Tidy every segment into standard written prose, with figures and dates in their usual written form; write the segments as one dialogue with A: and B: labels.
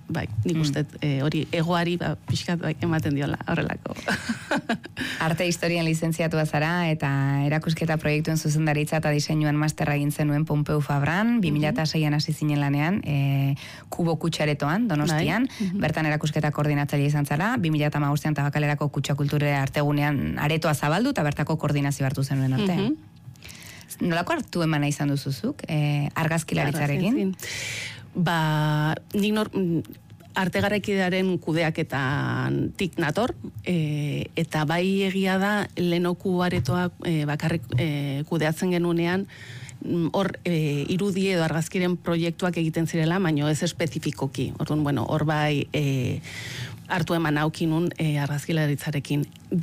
A: bai, nik uste hori egoari pixkat ematen diola horrelako.
B: Arte historian lizentziatua zara eta erakusketa proiektuen zuzendaritza eta diseinuan masterra egin zenuen Pompeu Fabran, 2006an hasi zinen lanean, Kubo Kutxaretoan, Donostian, bertan erakusketa koordinatzaile izan zara, 2015an Tabakalerako Kutxa Kultura Artegunean aretoa zabaldu eta bertako koordinazio hartu zenuen arte. Nolako hartu emana izan duzuzuk, argazkilaritzarekin?
A: Nik arte garaikidearen kudeaketan tik nator, eta bai egia da lehenoko aretoa bakarrik kudeatzen genunean, hor irudi edo argazkiren proiektuak egiten zirela, baino ez espezifikoki. Orduan, hor bai hartu eman aukinun argazkilaritzarekin.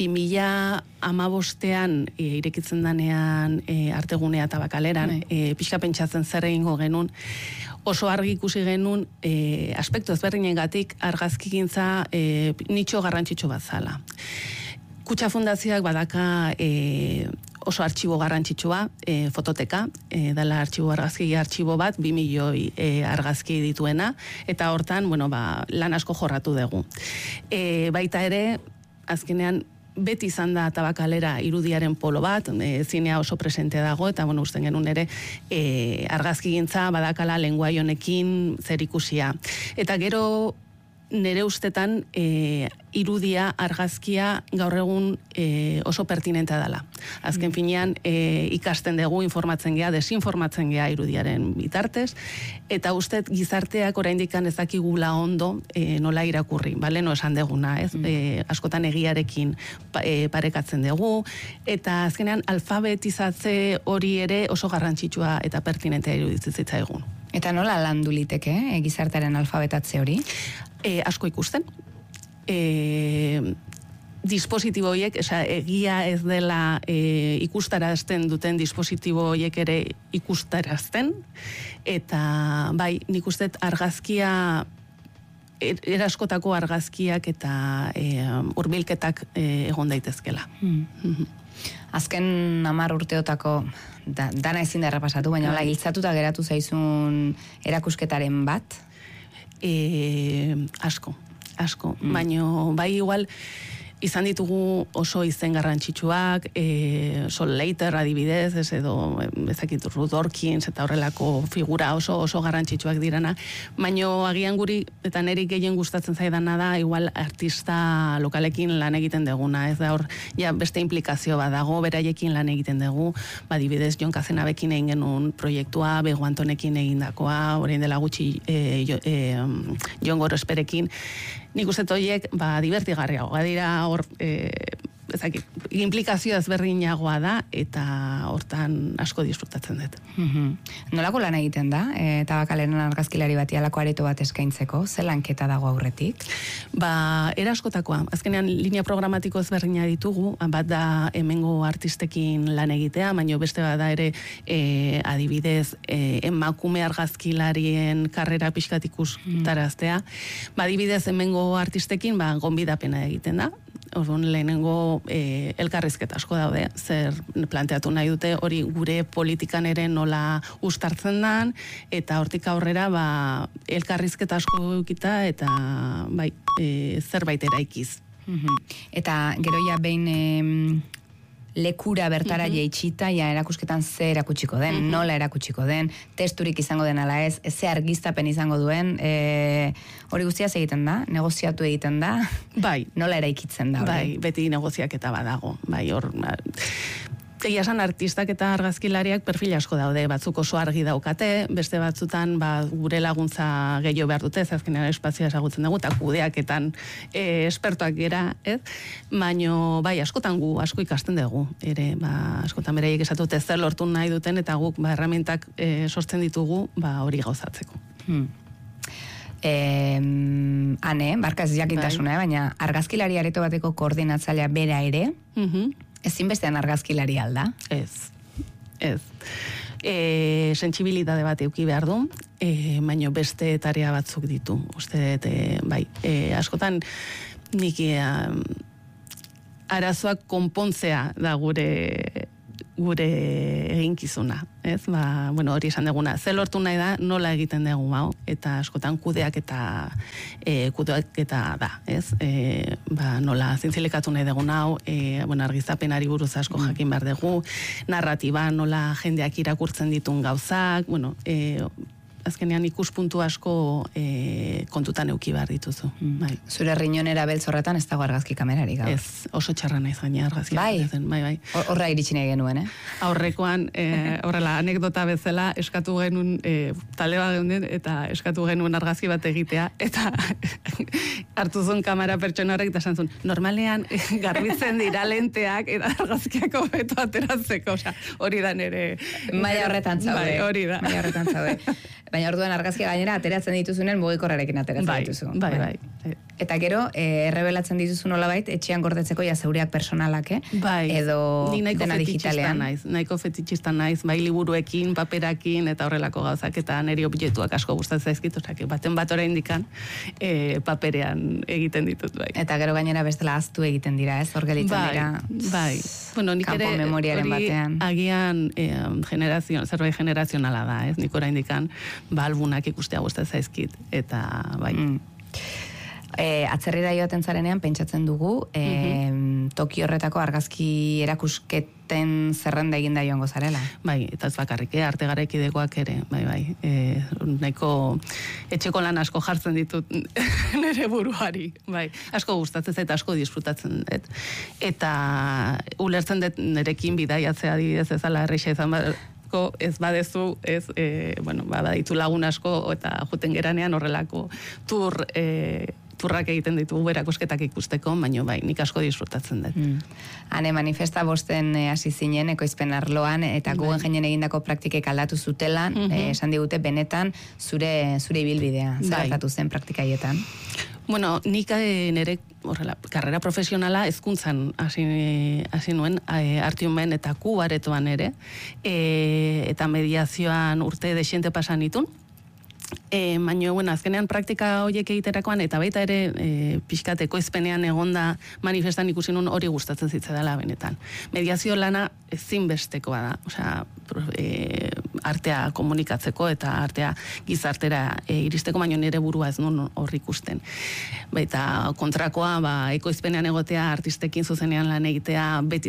A: 2015an irekitzen danean artegunea Tabakaleran, pixka pentsatzen zer egingo genuen, oso argi ikusi genuen aspektu ezberdinengatik argazkigintza nitxo garrantzitsu bat zala. Kutxa Fundazioak badaka oso artxibo garrantzitsua, fototeka, dela argazki artxibo bat, 2 milioi argazki dituena, eta hortan, lan asko jorratu dugu. Baita ere, azkenean, beti izan da Tabakalera irudiaren polo bat, zinea oso presente dago, eta usten genuen ere argazkigintza badakala lenguai honekin zer ikusia. Eta gero nere ustetan irudia, argazkia gaur egun oso pertinentea dela. Azken finean ikasten dugu, informatzen gea, desinformatzen gea irudiaren bitartez, eta ustet gizarteak oraindikan ez dakigula ondo nola irakurri, bale, no esan deguna, ez? Askotan egiarekin parekatzen dugu, eta azkenean alfabetizatze hori ere oso garrantzitsua eta pertinentea iruditzen zitzaigun.
B: Eta nola landu liteke gizartearen alfabetatze hori?
A: Asko ikusten. Dispositibo horiek, egia ez dela ikustarazten duten dispositibo horiek ere ikustarazten, eta bai, nik usteet argazkia, eraskotako argazkiak eta hurbilketak egon daitezkela.
B: Azken 10 urteotako dana ezin da errepasatu, baina giltzatuta geratu zaizun erakusketaren bat? Asko. Baina bai igual izan ditugu oso izen garrantzitsuak, Sol Leiter adibidez, edo ezakit Ruth Orkins eta horrelako figura oso garrantzitsuak dirana, baina agian guri eta neri gehien gustatzen zaidana da igual artista lokalekin lan egiten deguna, ez da hor ja beste implikazio badago, beraiekin lan egiten dugu, adibidez Jon Kazenabekin egin genuen proiektua, Bego Antonekin egindakoa, orain dela gutxi Jon Gorosperekin. Nik uste horiek divertigarriagoa dira hor, implikazio ezberdinagoa da eta hortan asko disfrutatzen dut. Nolako lan egiten da? Tabakaleran argazkilari bati halako areto bat eskaintzeko, ze lanketa dago aurretik?
A: Eraskotakoa. Azkenean linea programatiko ezberdina ditugu, bat da hemengo artistekin lan egitea, baina beste bada ere adibidez emakume argazkilarien karrera pixkat ikustaraztea. Adibidez hemengo artistekin gonbidapena egiten da. Orduan lehenengo elkarrizketa asko daude, zer planteatu nahi dute hori gure politikan ere nola ustartzen dan, eta hortik aurrera elkarrizketa asko eukita eta zerbait eraikiz.
B: Eta gero ja behin lekura bertara jaitsita, erakusketan ze erakutsiko den, nola erakutsiko den, testurik izango den ala ez, ze argiztapen izango duen, hori guztiaz egiten da, negoziatu egiten da, nola eraikitzen da.
A: Bai, beti negoziaketa badago, hor... Egia esan artistak eta argazkilariak perfil asko daude, batzuk oso argi daukate, beste batzutan gure laguntza gehiago behar dute, azkenean espazioa ezagutzen dugu, eta kudeaketan espertoak gera, ez? Baina, askotan gu, asko ikasten dugu, ere, askotan beraiek esatute zer lortu nahi duten, eta guk, herramientak sortzen ditugu, hori gauzatzeko.
B: Barka ez jakintasuna, baina argazkilari areto bateko koordinatzailea bera ere, ezinbestean argazkilari alda?
A: Ez. Sentsibilitate bat euki behar du, baina beste tarea batzuk ditu. Uste, askotan nik arazoak konpontzea da gure gure eginkizuna, ez? Hori esan deguna, ze lortu nahi da, nola egiten dugu, eta askotan kudeaketa da, ez? Nola zintzilikatu nahi dugu hau, argizapenari buruz asko jakin behar dugu, narratiba, nola jendeak irakurtzen ditun gauzak, azkenean ikuspuntu asko kontutan euki behar dituzu.
C: Zure riñonera beltz horretan ez dago argazki kamerarik, gaur?
A: Ez, oso txarra naiz gaina argazki. Bai.
C: Horra iritsi nahi genuen,
A: Aurrekoan, horrela, anekdota bezala, eskatu genuen, talde bat geunden, eta eskatu genuen argazki bat egitea, eta hartu zuen kamera pertsona horrek, eta esan zuen, normalean garbitzen dira lenteak, eta argazkiako beto ateratzeko, hori da nere...
C: Maila horretan zaude.
A: Bai, hori da.
C: Maila horretan zaude. Baina orduan argazkia gainera ateratzen dituzunen mugikorrarekin ateratzen dituzu.
A: Bai.
C: Eta gero, errebelatzen dituzu nolabait, etxean gordetzeko zeureak personalak, edo dena digitalean.
A: Nahiko fetitxista naiz, bai liburuekin, paperakin, eta horrelako gauzak, eta neri objektuak asko gustatzen zaizkit, baten bat oraindikan paperean egiten ditut, bai.
C: Eta gero gainera bestela ahaztu egiten dira, ez? Hor gelitzen dira.
A: Bai. Nik
C: kanpo memoriaren batean.
A: Agian zerbait generazionala da, ez? Nik oraindikan albunak ikustea gustatzen zaizkit, eta bai.
C: Atzerrira joaten zarenean pentsatzen dugu, toki horretako argazki erakusketen zerrenda eginda joango zarela.
A: Bai, eta ez bakarrik, arte garaikidekoak ere, bai. Nahiko etxeko lan asko jartzen ditut nire buruari, bai. Asko gustatzen zait, asko disfrutatzen dut. Eta ulertzen dut nirekin bidaiatzea adibidez ezala erreixa izan ez badezu, baditu lagun asko, eta juten geranean horrelako turrak egiten ditugu berakosketak ikusteko, baina bai, nik asko disfrutatzen dut.
C: Hane, manifesta bosten hasi zinen, ekoizpen arloan, eta Guggenheim egindako praktikek aldatu zutelan, esan digute benetan zure ibilbidea, zertatu zen praktikaietan?
A: Nik nire karrera profesionala hezkuntzan hasi nuen, Artiumen eta Kubaretoan ere, eta mediazioan urte desiente pasan itun. Baina, azkenean praktika horiek egiterakoan, eta baita ere pixkateko ezpenean egonda manifestan ikusi nun hori gustatzen zitzedala benetan. Mediazio lana ezinbestekoa da, artea komunikatzeko eta artea gizartera iristeko, baina nire burua ez nun hor ikusten. Baita kontrakoa, ekoizpenean egotea, artistekin zuzenean lan egitea, beti,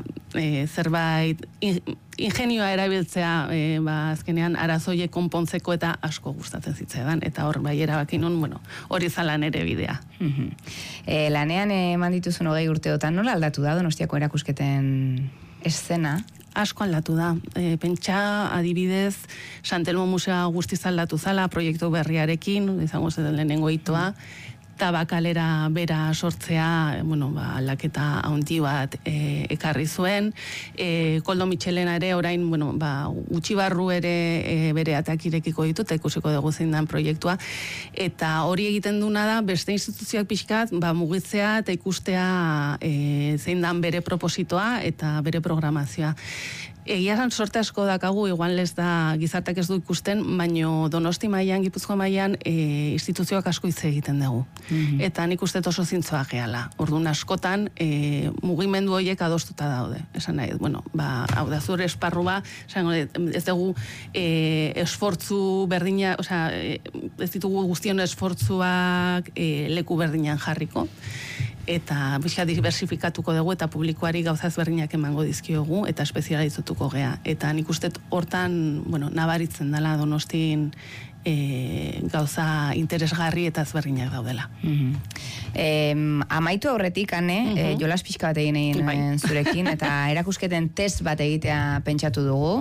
A: zerbait ingenioa erabiltzea, azkenean arazoiek konpontzeko eta asko gustatzen zitzaidan, eta hor bai erabaki nun, hori zalan ere bidea.
C: Lanean eman dituzun 20 urteotan, nola aldatu da Donostiako erakusketen eszena?
A: Asko aldatu da. Pentsa adibidez, Santelmo Musea guztiz aldatu zala, proiektu berriarekin, izango zen lehenengo hitoa, Tabakalera bera sortzea, aldaketa handi bat ekarri zuen. Koldo Michelena ere orain, gutxi barru ere bere ateak irekiko ditu, eta ikusiko dugu zein dan proiektua. Eta hori egiten duna da, beste instituzioak pixkat, mugitzea eta ikustea zein dan bere propositoa eta bere programazioa. Egia esan sorte asko dakagu, igual ez da gizarteak ez du ikusten, baino Donosti mailan, Gipuzkoa mailan, instituzioak asko hitz egiten dugu. Eta nik uste oso zintzoa gehala. Orduan askotan, mugimendu horiek adostuta daude. Esan nahi, hau da zure esparrua, ez dugu esfortzu berdina, ez ditugu guztion esfortzuak leku berdinan jarriko. Eta bizka diversifikatuko dugu eta publikoari gauza ezberdinak emango dizkiogu eta espezializatuko gea. Eta nik uste hortan, nabaritzen dela Donostin gauza interesgarri eta ezberdinak daudela.
C: Amaitu aurretik, jolas pixka bat egin zurekin, eta erakusketen test bat egitea pentsatu dugu.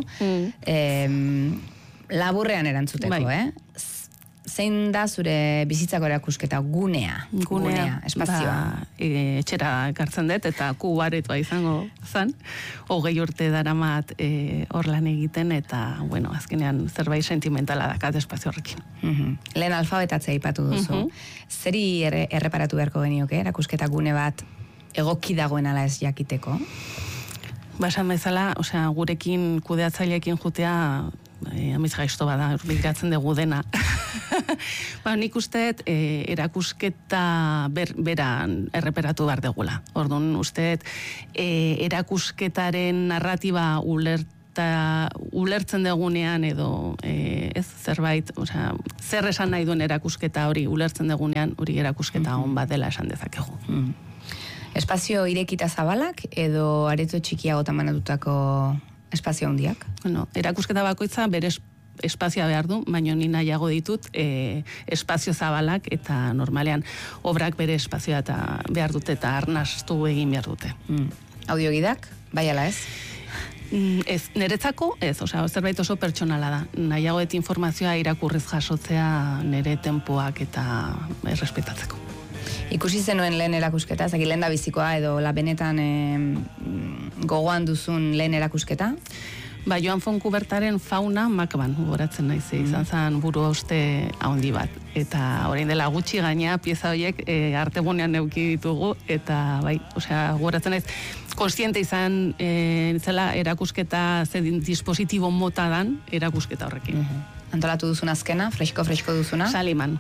C: Laburrean erantzuteko, Zein da zure bizitzako erakusketa gunea, espazioa?
A: Etxera ekartzen dut, eta Kubaretoa izango zan. 20 urte daramat hor lan egiten, eta, azkenean zerbait sentimentala dakat espazio horrekin.
C: Lehen alfabetatzea aipatu duzu. Zeri erreparatu beharko genioke, erakusketa gune bat egoki dagoen ala ez jakiteko?
A: Basan bezala, gurekin kudeatzaileekin jutea, amiz gaizto bada, bideratzen dugu dena. Nik usteet erakusketa beran erreperatu behar degula. Orduan usteet erakusketaren narratiba ulertzen degunean edo ez zerbait, zer esan nahi duen erakusketa hori ulertzen degunean, hori erakusketa on bat dela esan dezakegu.
C: Espazio irekita zabalak edo areto txikiagotan banatutako espazio handiak?
A: Erakusketa bakoitza bere espazioa behar du, baina ni nahiago ditut espazio zabalak eta normalean obrak bere espazioa eta behar dute eta arnastu egin behar dute.
C: Audiogidak? Bai ala ez?
A: Ez, niretzako ez, zerbait oso pertsonala da. Nahiagoet informazioa irakurriz jasotzea nire tempoak eta errespetatzeko.
C: Ikusi zenuen lehen erakusketa, zaki lehen da bizikoa edo benetan gogoan duzun lehen erakusketa?
A: Joan Fonkubertaren Fauna Makban, goratzen naiz, izan zen buru hauste handi bat. Eta orain dela gutxi gaina, pieza horiek artegunean neuki ditugu, eta goratzen naiz, konstiente izan zela erakusketa zedin dispositibo mota dan erakusketa horrekin.
C: Antolatu duzun azkena, fresko duzuna?
A: Saliman.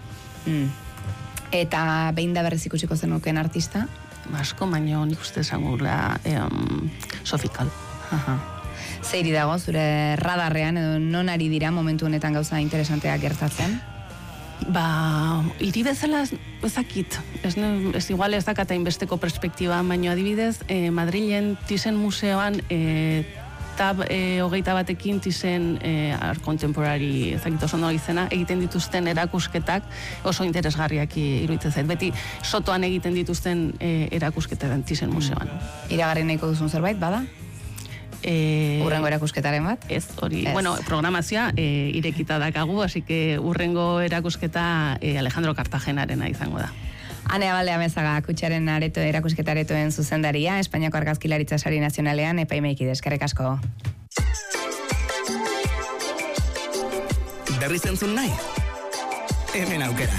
C: Eta behin da berriz ikusiko zenuken artista?
A: Asko, baina nik uste esangula Sofikal.
C: Zeiri dago, zure radarrean, edo non ari dira momentu honetan gauza interesanteak gertatzen?
A: Hiri bezala ezakit. Ez igual ez dakata inbesteko perspektiba, baina adibidez, Madrilen Thyssen Museoan tab 21 batekin Thyssen Art Contemporary ezakit oso ondo izena, egiten dituzten erakusketak oso interesgarriak iruditzen zait. Beti sotoan egiten dituzten erakusketan Thyssen Museoan.
C: Iragarri nahiko duzun zerbait, bada? Urrengo erakusketaren bat?
A: Ez, hori, programazioa irekita dakagu, así que urrengo erakusketa Alejandro Cartagenarena izango da.
C: Ane Abaldea Mezaga, Kutxaren erakusketa aretoen zuzendaria, Espainiako Argazkilaritza Sari Nazionalean, epaimeikide, eskerrik asko.
D: Berriz entzun nahi? Hemen aukera.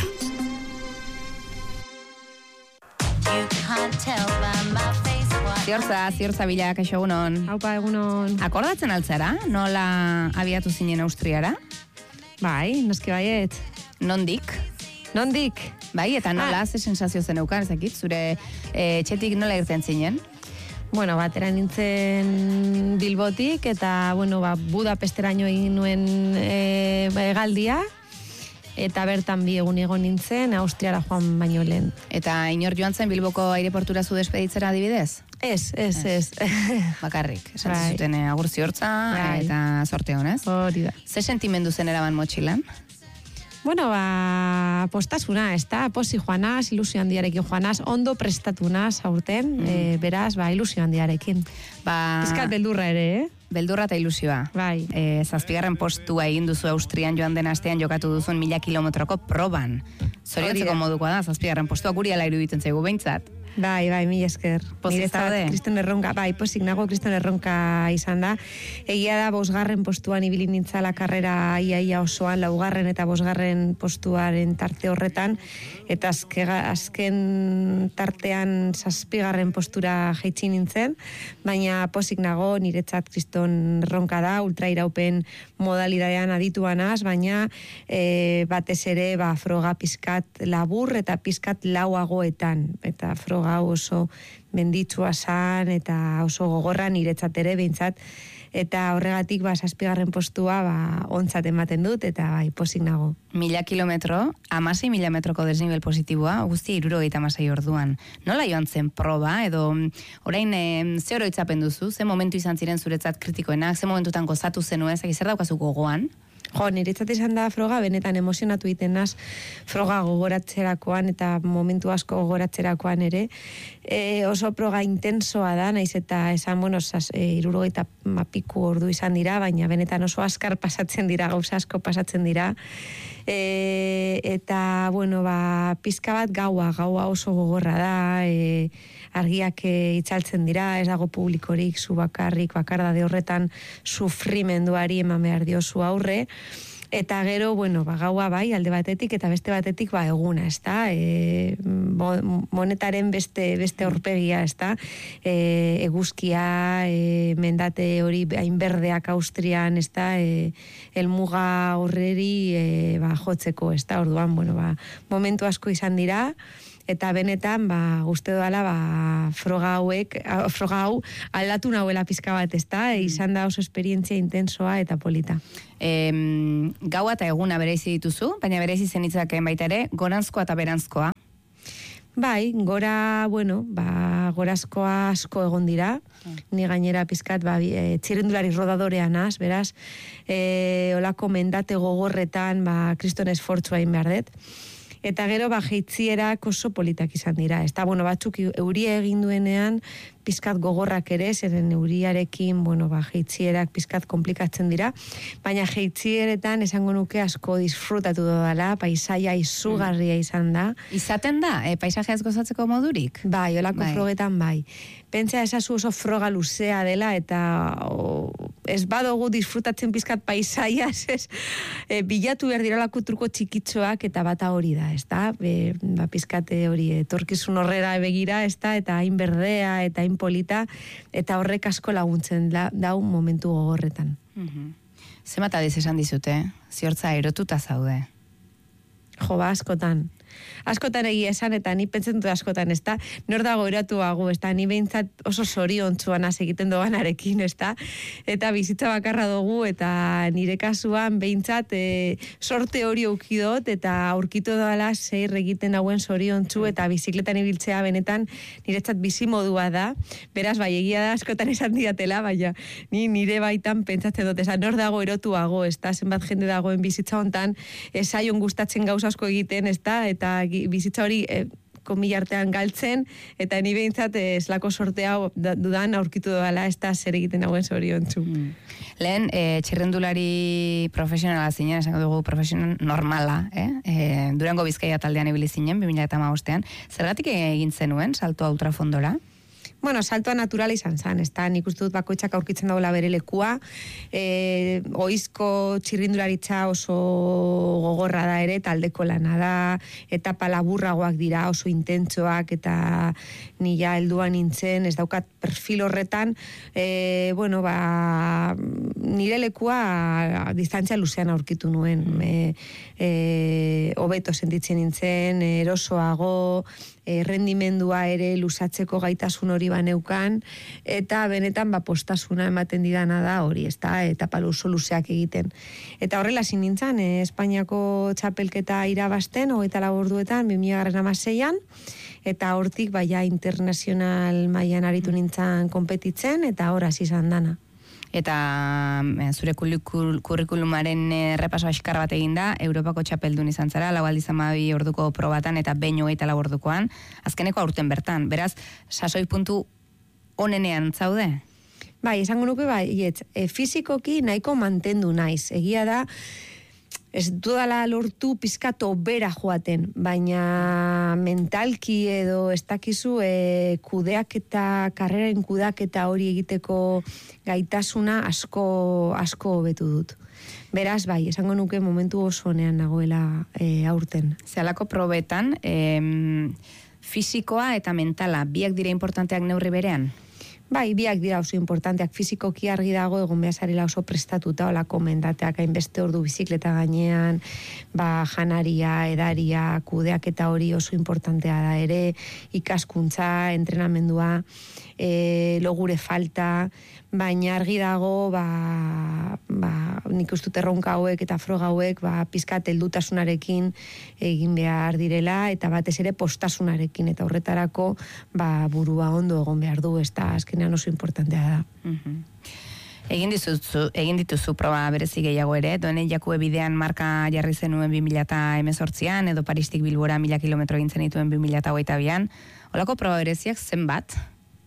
C: Ziortza bila, kaixo egunon.
B: Haupa egunon.
C: Akordatzen altzara, nola abiatu zinen Austriara?
B: Bai, noski baiet.
C: Nondik? Bai, eta nola, ze sensazio zen eukan, ezakit, zure etxetik nola irten zinen?
B: Batera nintzen Bilbotik, eta, Budapesteraino egin nuen hegaldia, eta bertan bi egun egon nintzen, Austriara joan baino lehen.
C: Eta inor joan zen Bilboko aireportura zu despeditzera adibidez?
B: Ez.
C: Bakarrik, esan zuten agur ziortza eta sorte honez.
B: Hori da.
C: Ze sentimendu zen eraban motxilan?
B: Postasuna, ez da, posi joanaz, ilusio handiarekin joanaz, ondo prestatuna aurten, beraz, ilusio handiarekin. Fiskat beldurra ere,
C: Beldurra eta ilusioa.
B: Bai.
C: 7. postua egin duzu Austrian joan den astean jokatu duzun 1000 kilometroko proban. Zoriotzeko modukoa da, 7. postua guri ala iruditzen zaigu behintzat.
B: Bai, mila esker.
C: Pozik zaude?
B: Kriston Erronka, pozik nago Kriston Erronka izan da. Egia da, 5. postuan ibili nintzala karrera iaia osoan, 4. eta 5. postuaren tarte horretan, eta azken tartean 7. postura jaitsi nintzen, baina pozik nago, niretzat Kriston Erronka da, ultrairaupen modalidadean adituanaz, baina batez ere froga pizkat labur eta pizkat lauagoetan, eta froga oso menditsua zan eta oso gogorra niretzat ere behintzat, eta horregatik 7. postua ontzat ematen dut eta pozik nago.
C: 1000 kilometro, 16.000 metroko desnivel positiboa, guztia 76 orduan. Nola joan zen proba, edo orain ze oroitzapen duzu, ze momentu izan ziren zuretzat kritikoenak, ze momentutan gozatu zenuen, zer daukazu gogoan?
B: Niretzat izan da froga, benetan emozionatu egiten naz froga gogoratzerakoan eta momentu asko gogoratzerakoan ere. Oso proga intensoa da, naiz eta esan, 60 piku ordu izan dira, baina benetan oso askar pasatzen dira, gauza asko pasatzen dira. Eta, pizka bat gaua oso gogorra da, argiak itzaltzen dira, ez dago publikorik, zu bakarrik, bakardade horretan sufrimenduari eman behar diozu aurre.
E: Eta gero, bueno, gaua bai, alde batetik, eta beste batetik, eguna, ezta? Monetaren beste aurpegia, ezta? Eguzkia, mendate hori hainberdeak Austrian, ezta? Helmuga horreri jotzeko, ezta? Orduan, bueno, momentu asko izan dira, eta benetan, uste doala, froga hau aldatu nahuela pizka bat, ezta? Izan da oso esperientzia intensoa eta polita.
C: Gaua eta eguna bereizi dituzu, baina bereizi zenitzaken baita ere, goranzkoa eta beranzkoa.
E: Bai, gorazkoa asko egon dira, ni gainera pizkat, txirrindulari rodadorean az, beraz, olako mendate gogorretan, kriston esfortzua egin behar dut. Eta gero, jeitzierak oso politak izan dira. Ez da, batzuk euria egin duenean, pizkat gogorrak ere, zeren euriarekin, jeitzierak pizkat komplikatzen dira, baina jeitzieretan esango nuke asko disfrutatu dodala, paisaia izugarria izan da.
C: Izaten da, paisajeaz gozatzeko modurik?
E: Bai, olako frogetan bai. Pentsa esazu oso froga luzea dela, eta ez badugu disfrutatzen pizkat paisaiaz, bilatu behar dirolako truko txikitxoak, eta bata hori da, ez da? Pizkate hori, etorkizun horrera begira, ez da? Eta hain berdea, eta hain polita, eta horrek asko laguntzen dau momentu gogorretan.
C: Zer mata esan dizute, ziortza erotuta zaude?
E: Jo, askotan. Askotan egia esan, eta ni pentsen dut askotan, ez da? Nor dago eratuago, ez da? Ni behintzat oso zoriontsuan az egiten doanarekin, ez da? Eta bizitza bakarra dugu, eta nire kasuan behintzat sorte hori aukidot, eta aurkitu doala zeir egiten dauen zoriontsu, eta bizikletan ibiltzea benetan niretzat bizi modua da. Beraz, egia da askotan esan diatela, baina ni nire baitan pentsatzen dut, nor dago erotuago, ez da? Zenbat jende dagoen bizitza hontan, saion gustatzen gauza asko egiten, ez da? Eta bizitza hori komilartean galtzen, eta ni behintzat eslako sortea dudan aurkitu doala, ez da zer egiten dagoen zoriontsu.
C: Lehen, txirrendulari profesionala zinen, esango dugu profesional normala, Durango Bizkaia taldean ibili zinen, 2015ean. Zergatik egin zenuen, saltoa ultrafondora?
E: Saltoa naturala izan zen, ez da, nik uste dut bakoitzak aurkitzen dagoela bere lekua, oizko txirrindularitza oso gogorra da ere, taldeko lana da, etapa laburragoak dira, oso intentsoak, eta nila helduan nintzen, ez daukat perfil horretan, nire lekua distantzia luzean aurkitu nuen, hobeto sentitzen nintzen, erosoago, rendimendua ere luzatzeko gaitasun hori baneukan, eta benetan postasuna ematen didana da hori, ez da, etapa luzeak egiten. Eta horrela zin nintzen, Espainiako txapelketa irabazten, 24 orduetan, 2016an, eta hortik internazional mailan aritu nintzen konpetitzen, eta horaz izan dana.
C: Eta zure kurrikulumaren repaso askar bat egin da, Europako txapeldun izan zara, 4 orduko probatan eta behin 24 ordukoan, azkeneko aurten bertan. Beraz, sasoi puntu onenean zaude?
E: Bai, esango nuke fizikoki nahiko mantendu naiz. Egia da, ez dudala lortu pizkato bera joaten, baina mentalki edo ez dakizu karreraren kudeaketa hori egiteko gaitasuna asko hobetu dut. Beraz, bai, esango nuke momentu oso honean nagoela aurten.
C: Zehalako probetan, fisikoa eta mentala, biak dira importanteak neurri berean?
E: Bai, biak dira oso importanteak, fizikoki argi dago egon behazarela oso prestatuta, olako mendateak hainbeste ordu bizikleta gainean, janaria, edaria, kudeak eta hori oso importantea da ere, ikaskuntza, entrenamendua, logure falta, baina argi dago, nik ustut erronka hauek eta froga hauek, pizkat heldutasunarekin egin behar direla, eta batez ere postasunarekin, eta horretarako, burua ondo egon behar du, ez da, azkenean oso importantea da.
C: Egin dituzu proba berezi gehiago ere, Donen Jakue bidean marka jarri zenuen 2018an, edo Paristik Bilbora 1000 kilometro egin zenituen 2022an. Holako proba bereziak zenbat?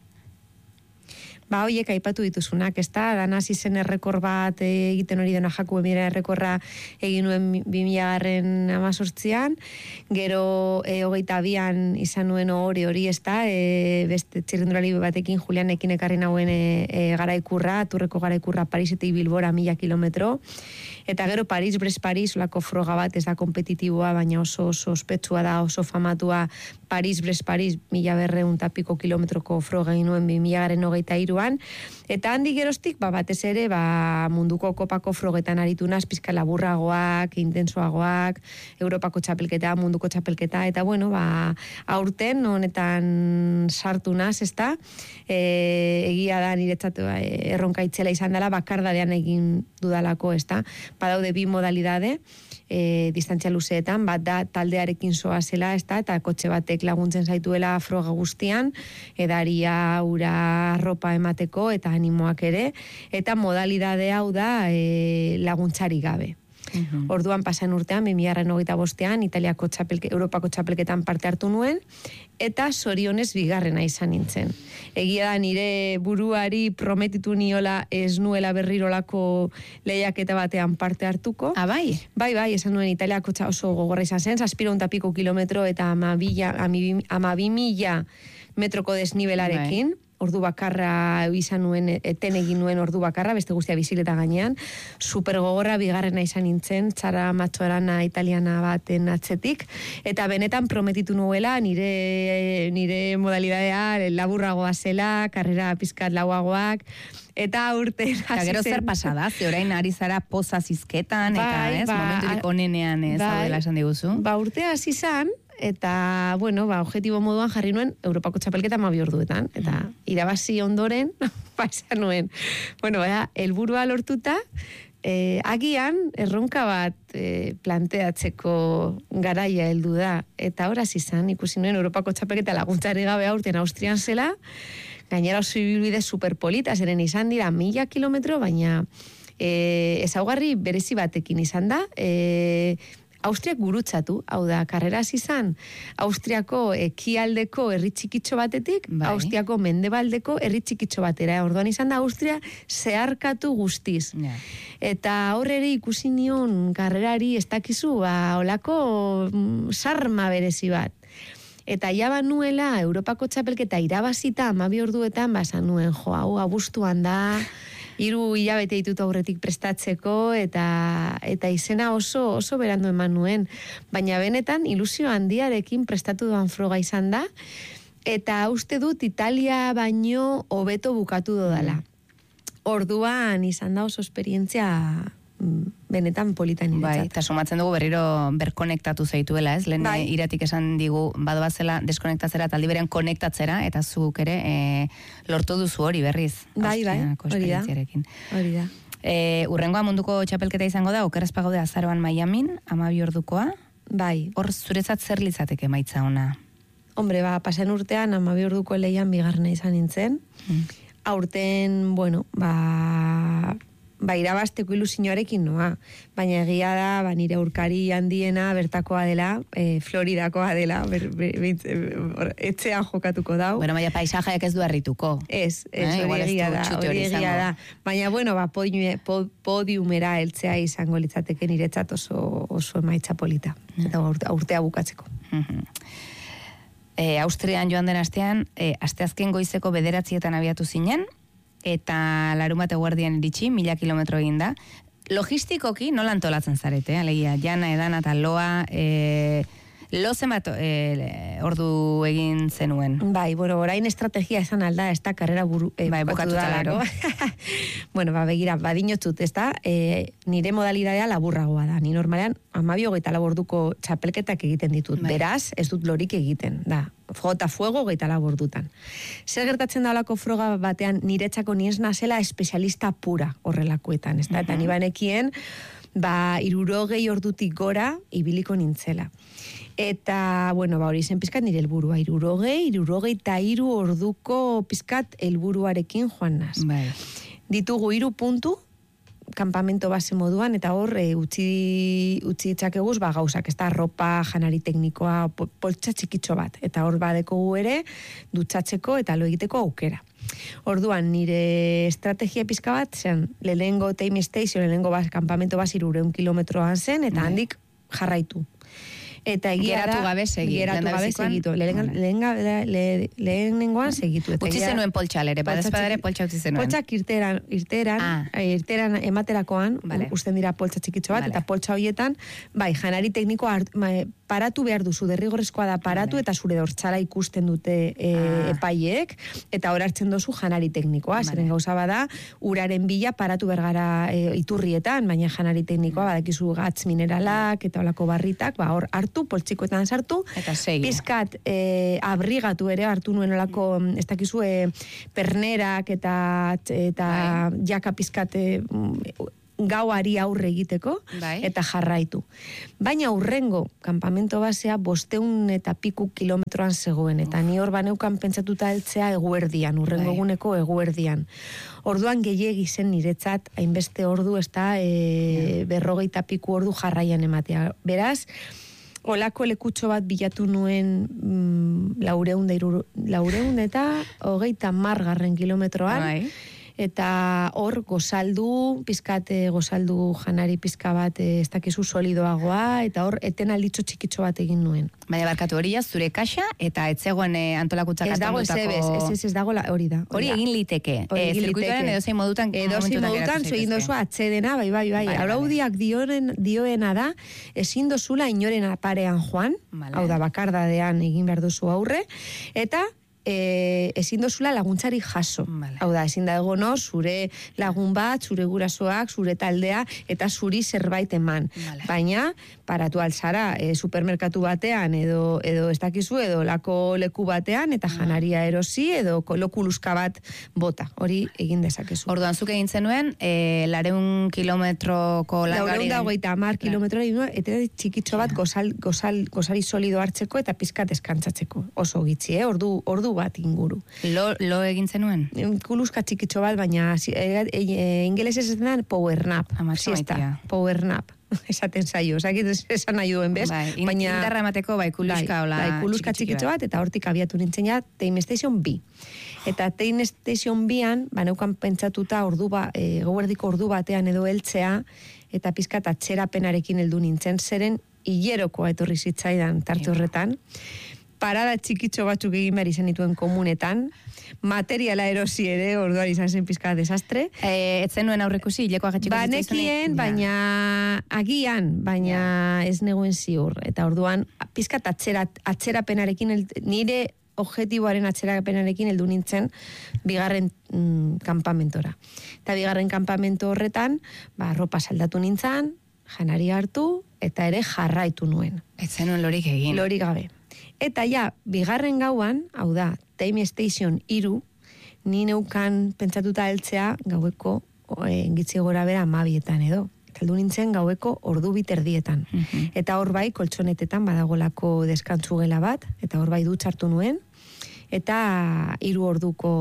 E: Horiek aipatu dituzunak, ez da, danaz izen errekor bat egiten hori dena Jakue bidea errekorra egin nuen 2018an, gero 22an izan nuen hori, ez da, beste txirrindulari batekin Julianekin ekarri nauen garaikurra, Turreko garaikurra Parisetik Bilbora 1000 kilometro, Eta gero Paris-Brest-Paris, olako froga bat ez da kompetitiboa, baina oso ospetsua da, oso famatua Paris-Brest-Paris, 1200 kilometroko froga egin nuen 2023an, eta handik geroztik, batez ere, munduko kopako frogetan aritu naz, pizka laburragoak, intensoagoak, Europako txapelketa, munduko txapelketa, eta bueno, aurten honetan sartu naz, ez da, egia da niretzat erronka itzela izan dela, bakardadean egin dudalako, ez da, badaude bi modalidade, distantzia luzeetan, bat da taldearekin zoazela, ez da, eta kotxe batek laguntzen zaituela froga guztian, edaria, ura, arropa emateko, eta animoak ere, eta modalidade hau da laguntzari gabe. Orduan pasan urtean, 2025an, Italiako Europako txapelketan parte hartu nuen, eta zorionez bigarrena izan nintzen. Egia da nire buruari prometitu niola ez nuela berrirolako lehiaketa batean parte hartuko.
C: Bai?
E: Bai, esan nuen Italiako oso gogorra izan zen, 700 kilometro eta 12.000 metroko desnibelarekin. Ordu bakarra izan nuen, eten egin nuen ordu bakarra, beste guztia bizileta gainean, supergogorra bigarrena izan nintzen, txara matxorana italiana baten atzetik, eta benetan prometitu nuela nire modalidadea laburragoa zela, karrera pizkat lauagoak, eta urte...
C: Eta gero zer pasada, ze orain ari zara poza zizketan, eta ez, momenturik onenean ez, zaudela esan diguzu.
E: Urte hasi izan, eta, bueno, objetibo moduan jarri nuen Europako txapelketa 12 orduetan, eta irabazi ondoren, esan nuen, bueno, helburua lortuta, agian erronka bat planteatzeko garaia heldu da, eta horaz izan, ikusi nuen Europako txapelketa laguntzari gabe aurten Austrian zela, gainera oso ibilbide superpolita, zeren izan dira 1000 kilometro, baina ezaugarri berezi batekin izan da, Austriak gurutzatu, hau da, karreraz izan, Austriako ekialdeko herri txikitxo batetik, Austriako mendebaldeko herri txikitxo batera. Orduan izan da, Austria zeharkatu guztiz. Eta horreri ikusi nion karrerari ez dakizu, olako sarma berezi bat. Eta jaba nuela, Europako txapelketa irabazita, 12 orduetan, basan nuen, hau abuztuan da, 3 hilabete ditut aurretik prestatzeko, eta izena oso berandu eman nuen. Baina benetan, ilusio handiarekin prestatu duan froga izan da, eta uste dut Italia baino hobeto bukatu dodala. Orduan izan da oso esperientzia benetan politan niretzat.
C: Bai, eta sumatzen dugu berriro berkonektatu zaituela, ez? Lehen iratik esan digu badoazela deskonektatzera eta aldi berean konektatzera, eta zuk ere lortu duzu hori berriz.
E: Bai, hori da.
C: Urrengoa munduko txapelketa izango da, okerrezpa gaude azaroan Miamin, 12 ordukoa.
E: Bai.
C: Hor zuretzat zer litzateke emaitza ona?
E: Hombre, pasen urtean 12 orduko leian bigarrena izan nintzen. Aurten, bueno, irabazteko ilusioarekin noa, baina egia da, nire aurkari handiena bertakoa dela, Floridakoa dela, etxean jokatuko dau.
C: Bueno, baina paisajeak ez du harrituko.
E: Ez, hori egia da. Baina, bueno, podiumera heltzea izango litzateke niretzat oso emaitza polita, eta urtea bukatzeko.
C: Austrian joan den astean, asteazken goizeko 9:00 abiatu zinen, eta larunbat eguerdian iritsi, 1000 kilometro egin da. Logistikoki nola antolatzen zarete, alegia, jana, edana eta loa, lo zenbat ordu egin zenuen?
E: Bai, bueno, orain estrategia esan alda, ez da karrera
C: bukatu dalako.
E: Bueno, begira, badinotzut, ez da, nire modalidadea laburragoa da. Ni normalean, 12 orduko txapelketak egiten ditut. Beraz, ez dut lorik egiten, da. Jota fuego 24 ordutan. Zer gertatzen da olako froga batean niretzako niez nazela espezialista pura horrelakoetan, ez da? Eta ni banekien, 60 ordutik gora ibiliko nintzela. Eta, bueno, hori zen pizkat nire helburua, 63 orduko pizkat helburuarekin joan naz. Ditugu 3 puntu, kampamento base moduan, eta hor utzi ditzakeguz gauzak, ez da, ropa, janari teknikoa, poltsa txikitxo bat, eta hor badekogu ere dutxatzeko eta lo egiteko aukera. Orduan, nire estrategia pizka bat zen, lehenengo time station, lehenengo kampamento base 300 kilometroan zen, eta handik jarraitu. Eta egia
C: geratu gabe
E: segitu. Lehenengoan segitu.
C: Utzi zenuen poltsalere, badezpadare poltsa utzi zenuen.
E: Poltsak irteran ematerakoan, usten dira poltsa txikitxo bat, eta poltsa horietan, bai, janari teknikoa paratu behar duzu, derrigorrezkoa da paratu, eta zure dortxala ikusten dute epaiek, eta hor hartzen duzu janari teknikoa, zeren gauza bada, uraren bila paratu bergara iturrietan, baina janari teknikoa, badakizu gatz mineralak, eta olako barritak, hor hartu, poltsikoetan sartu, pizkat abrigatu ere, hartu nuen olako, ez dakizu, pernerak, eta jaka pizkat gauari aurre egiteko, eta jarraitu. Baina urrengo kanpamento basea 500 eta piku kilometroan zegoen, eta ni hor baneukan pentsatuta heltzea eguerdian, urrengo eguneko eguerdian. Orduan gehiegi zen niretzat, hainbeste ordu, ez da, 50 piku ordu jarraian ematea. Beraz, olako lekutxo bat bilatu nuen 400 eta 30 kilometroan, eta hor gozaldu, gozaldu janari pizka bat, ez dakizu solidoagoa, eta hor eten alditxo txikitxo bat egin nuen.
C: Baina barkatu hori zure kaxa, eta etzegoen antolakutzak atondutako...
E: Ez dago hori da.
C: Hori egin liteke. Zirkuitoaren edozein modutan...
E: Edozein modutan, egin dozu atxedena, bai. Araudiak dioena da, ezin dozula inoren parean joan, hau da bakardadean egin behar duzu aurre, eta ezin dozula laguntzari jaso. Hau da, ezin da egono, zure lagun bat, zure gurasoak, zure taldea, eta zuri zerbait eman. Baina, paratu alzara, supermerkatu batean, edo ez dakizu, edo lako leku batean, eta janaria erosi, edo lokuluzka bat bota. Hori egin dezakezu.
C: Orduan, zuk egin zenuen, 200 kilometroko langari...
E: 250 kilometro egin nuen, eta txikitxo bat gozari solido hartzeko, eta pizkat eskantzatzeko. Oso gitzi, ordu bat inguru.
C: Lo egin zenuen?
E: Kuluzka txikitxo bat, baina ingelesez ez den power nap. Power nap. Esaten zaio, esan nahi duen, bez?
C: Indarra emateko, kuluska hola...
E: Kuluska txikitxo bat, eta hortik abiatu nintzen ja, Time Station B. Eta Time Station B-an, neukan pentsatuta gauerdiko ordu batean edo heltzea, eta pizkat atxerapenarekin heldu nintzen, zeren hilerokoa etorri zitzaidan tarte horretan, parada txikitxo batzuk egin behar izan dituen komunetan, materiala erosi ere, orduan izan zen pizka desastre.
C: Etzen nuen aurrekusi, hilekoa gatxiko
E: banekien, baina agian, baina ez neguen ziur. Eta orduan, pizkat atzerapenarekin, nire objetiboaren atzerapenarekin heldu nintzen bigarren kanpamentora. Eta bigarren kanpamento horretan, ropa saldatu nintzen, janari hartu, eta ere jarraitu nuen.
C: Etzen nuen lorik egin.
E: Lorik gabe. Eta bigarren gauan, hau da, Time Station 3, ni neukan pentsatuta heltzea gaueko gitzi gora bera 12etan edo. Eta heldu nintzen gaueko ordu 2:30. Eta hor bai, koltsonetetan badagolako deskantzu gela bat, eta hor bai dutxartu nuen, eta 3 orduko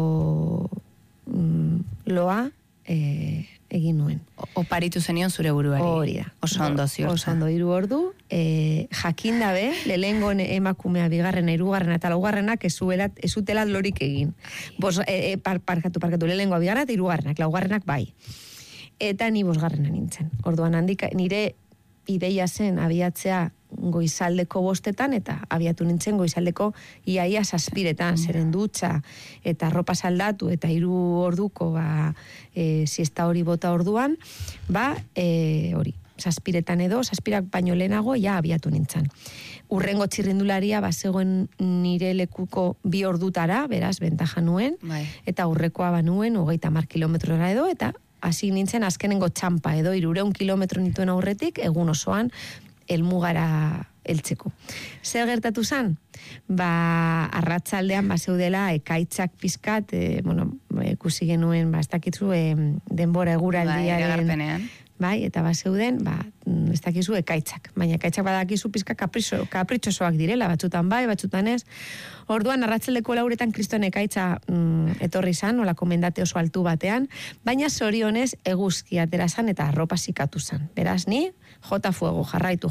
E: loa egin nuen.
C: Oparitu zenion zure buruari.
E: Hori da.
C: Oso ondo ziortza.
E: Oso ondo 3 ordu. Jakin dabe, lehengo emakumea bigarrena, 3. eta 4. ez zutela lorik egin. Parkatu, lehengoa bigarrena eta 3. 4. bai. Eta ni 5. nintzen. Orduan handik, nire ideia zen abiatzea goizaldeko 5etan, eta abiatu nintzen goizaldeko iaia 7etan, zeren dutxa, eta ropa saldatu, eta 3 orduko, siesta hori bota orduan, hori, 7etan edo, 7 baino lehenago, abiatu nintzen. Urrengo txirrindularia, zegoen nire lekuko 2 ordutara, beraz, bentaja nuen, eta aurrekoa banuen, 30 kilometrora edo, eta hasi nintzen azkenengo txampa edo, 300 kilometro nituen aurretik, egun osoan, elmugara heltzeko. Zer gertatu zen? Arratsaldean zeudela ekaitzak pizkat, ikusi genuen, ez dakizu, denbora eguraldiaren... Bai, eta zeuden, ez dakizu ekaitzak. Baina ekaitzak badakizu pizka kapritxosoak direla, batzutan bai, batzutan ez. Orduan, arratsaldeko 4etan kriston ekaitza etorri zan, olako mendate oso altu batean, baina zorionez eguzki atera zan eta arropa zikatu zan. Beraz, ni, jota fuego, jarraitu,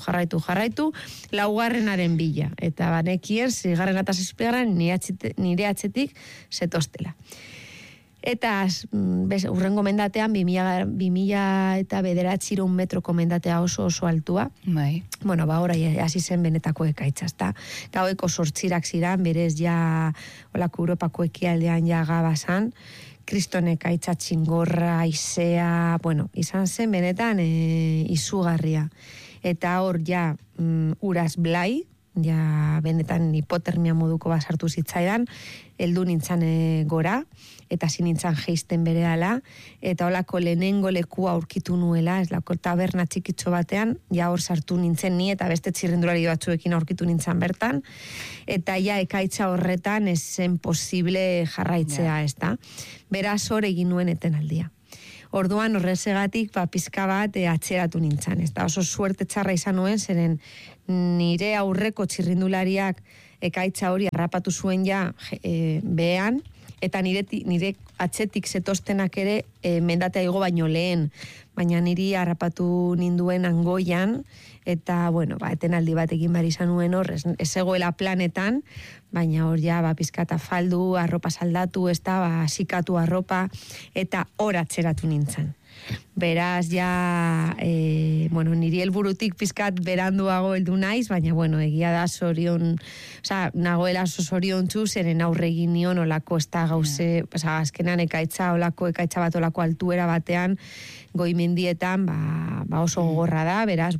E: 4. bila. Eta banekien, 6. eta 7. nire atzetik zetostela. Eta urrengo mendatean 2009 metroko mendatea oso altua.
C: Bai.
E: Bueno, orai hasi zen benetako ekaitza, ezta. Gaueko 8 ziran, berez ja olako Europako ekialdean ja gabazan, kriston ekaitza txingorra, aizea, bueno, izan zen benetan izugarria. Eta hor ja uraz blai, ja benetan hipotermia moduko basartu zitzaidan, heldu nintzan gora, eta zin nintzan geisten berehala, eta holako lehenengo lekua aurkitu nuela, ez lako taberna txikitxo batean, ja hor sartu nintzen ni, eta beste txirrindulari batzuekin aurkitu nintzen bertan, eta ja ekaitza horretan ez zen posible jarraitzea, ez da. Beraz hor egin nuen etenaldia. Orduan horrezegatik pizka bat atzeratu nintzen, ez da. Oso suerte txarra izan nuen, zeren nire aurreko txirrindulariak ekaitza hori harrapatu zuen ja behean, eta nire atzetik zetostenak ere mendatea igo baino lehen, baina niri harrapatu ninduen angoian, eta, bueno, etenaldi bat egin behar izan nuen hor, ez egoela planetan, baina hor ja, pizkata faldu, arropa saldatu, ez da, sikatu arropa, eta hor atzeratu nintzen. Beraz, ja, niri helburutik pizkat beranduago heldu naiz, baina, egia da nagoela zoriontsu, zeren aurregin nion olako ez da gauze, azkenan ekaitza bat olako altuera batean, goimendietan, oso gogorra da, beraz,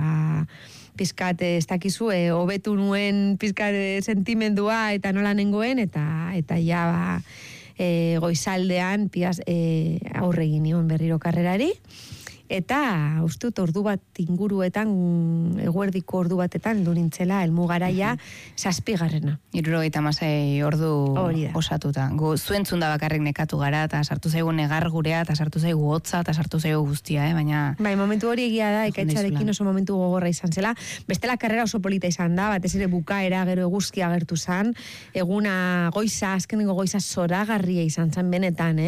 E: pizkat ez dakizu, hobetu nuen pizkat sentimendua eta nola nengoen, eta ja, goizaldean aurregin nion berriro karrerari, eta ustut ordu bat inguruetan, eguerdiko ordu batetan du nintzela helmugaraia 7.
C: 76 ordu osatuta. Zuentzun da bakarrik nekatu gara, eta sartu zaigu negar gurea, eta sartu zaigu hotza, eta sartu zaigu guztia, baina...
E: Momentu hori egia da, ekaitzarekin oso momentu gogorra izan zela. Bestela karrera oso polita izan da, batez ere bukaera, gero eguzkia agertu zan, eguna goiza, azkenengo goiza zoragarria izan zan benetan,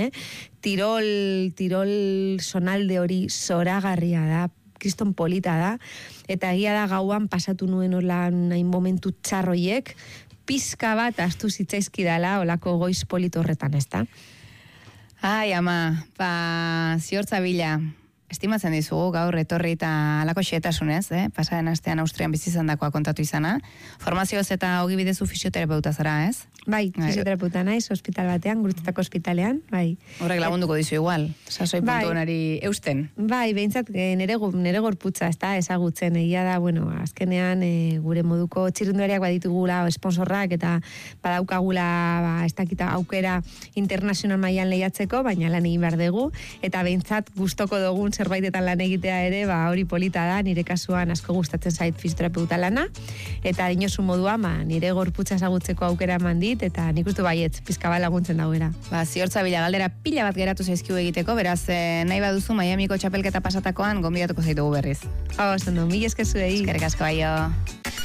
E: Tirol sonalde hori zoragarria da, kriston polita da, eta egia da gauan pasatu nuen olan hain momentu txarroiek, pizka bat astu zitzaizkidala olako goiz polit horretan, ez da?
C: Ai, ama, ziortza bila, estimatzen dizugu gaur etorri eta alako xetasunez, pasaren astean Austrian bizizan dakoa kontatu izana. Formazioz eta hogi bidezu fisioterapeuta zara, ez?
E: Bai, fisioterapeuta naiz, hospital batean, Gurutzetako ospitalean, bai.
C: Horrek lagunduko dizu igual, sasoi puntu honari eusten.
E: Bai, behintzat nere gorputza, ez da, ezagutzen, egia da, azkenean gure moduko txirrindulariak baditugula esponsorrak eta badaukagula ez dakita aukera internazional mailan lehiatzeko, baina lan egin behar dugu, eta behintzat gustoko dugun zerbaitetan lan egitea ere, hori polita da, nire kasuan asko gustatzen zait fisioterapeuta lana, eta dinosu moduan, nire gorputza ezagutzeko aukera eman dit, eta nik uste baietz, pizka bat laguntzen dagoera.
C: Ziortza bila galdera pila bat geratu zaizkiu egiteko, beraz, nahi baduzu Miamiko txapelketa pasatakoan, gonbidatuko zaitugu berriz.
E: Ondo, mila esker zuei.
C: Eskerrik asko, aio.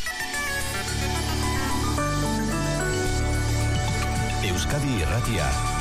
F: Euskadi Irratia.